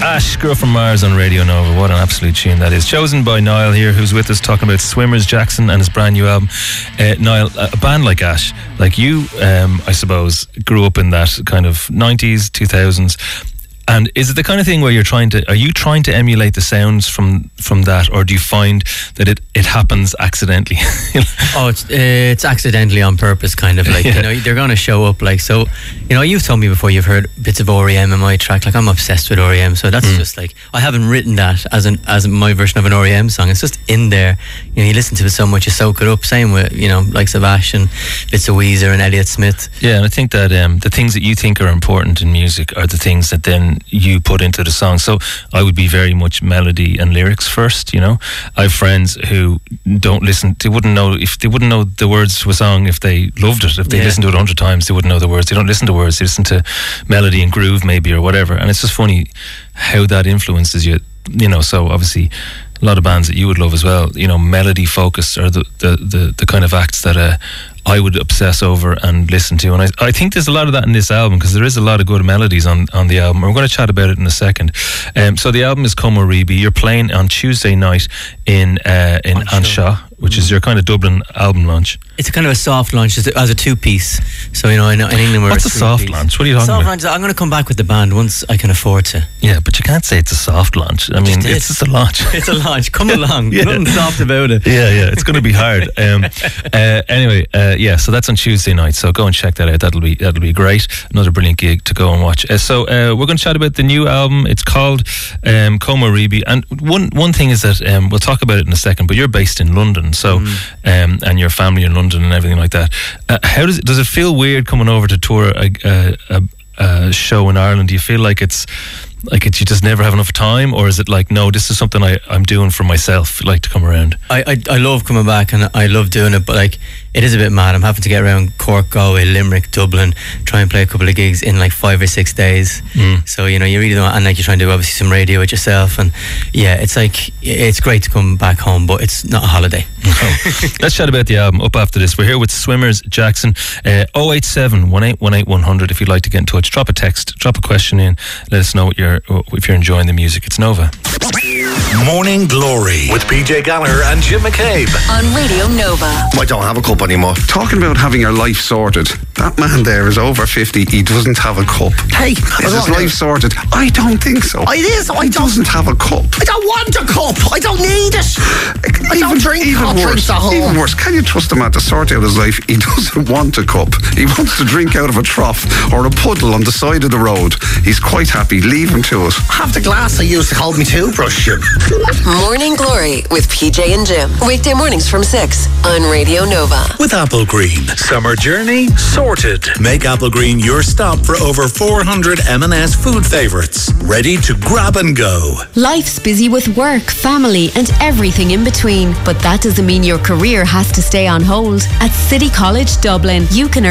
Ash, Girl from Mars on Radio Nova. What an absolute tune that is. Chosen by Niall here, who's with us talking about Swimmers Jackson and his brand new album. Niall, a band like Ash, like you, I suppose, grew up in that kind of 90s, 2000s. And is it the kind of thing where are you trying to emulate the sounds from that, or do you find that it happens accidentally? It's accidentally on purpose, kind of like, you know, they're going to show up like, so, you know, you've told me before you've heard bits of REM in my track, like I'm obsessed with REM, so that's just like, I haven't written that as my version of an REM song, it's just in there, you know, you listen to it so much, you soak it up, same with, you know, like Savage and bits of Weezer and Elliott Smith. Yeah, and I think that the things that you think are important in music are the things that then you put into the song. So I would be very much melody and lyrics first, you know. I have friends who don't listen, they wouldn't know the words to a song if they loved it. If they listened to it 100 times, they wouldn't know the words. They don't listen to words, they listen to melody and groove maybe, or whatever. And it's just funny how that influences you, you know. So obviously a lot of bands that you would love as well, you know, melody focused are the kind of acts that I would obsess over and listen to. And I think there's a lot of that in this album, because there is a lot of good melodies on the album. We're going to chat about it in a second. So the album is Como Ribi. You're playing on Tuesday night in Anshaw, which is your kind of Dublin album launch. It's a kind of a soft launch as a two-piece. So, you know, in England we're What's a soft launch? What are you talking about? Soft launch, I'm going to come back with the band once I can afford to. Yeah, but you can't say it's a soft launch. I mean, it's just a launch. It's a launch. Come along. Nothing soft about it. Yeah. It's going to be hard. Anyway, so that's on Tuesday night. So go and check that out. That'll be great. Another brilliant gig to go and watch. So we're going to chat about the new album. It's called Como Ribi. And one thing is that we'll talk about it in a second, but you're based in London, so and your family in London and everything like that. How does it feel weird coming over to tour a show in Ireland? Do you feel like you just never have enough time, or is it like, no, this is something I'm doing for myself, like to come around? I love coming back and I love doing it, but like it is a bit mad. I'm having to get around Cork, Galway, Limerick, Dublin, try and play a couple of gigs in like 5 or 6 days. So, you know, you really don't, and like you're trying to do obviously some radio with yourself, and it's like, it's great to come back home, but it's not a holiday. Let's chat about the album up after this. We're here with Swimmers Jackson. 087 1818 100 if you'd like to get in touch. Drop a text, drop a question in, let us know if you're enjoying the music. It's Nova. Morning Glory with PJ Gallagher and Jim McCabe on Radio Nova. I don't have a cup anymore. Talking about having your life sorted, that man there is over 50. He doesn't have a cup. Hey, is his life sorted? I don't think so. It is. He doesn't have a cup. I don't want a cup. I don't need it. I don't drink hot drinks at home. Even worse, can you trust a man to sort out his life? He doesn't want a cup. He wants to drink out of a trough or a puddle on the side of the road. He's quite happy. Leave him to us. Have the glass I used to hold me toothbrush. Morning Glory with PJ and Jim. Weekday mornings from 6 on Radio Nova. With Apple Green. Summer journey sorted. Make Apple Green your stop for over 400 M&S food favourites. Ready to grab and go. Life's busy with work, family and everything in between. But that doesn't mean your career has to stay on hold. At City College Dublin, you can